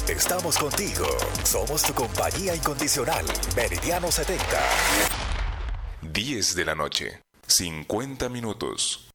Estamos contigo. Somos tu compañía incondicional. Meridiano 70. 10 de la noche, 50 minutos.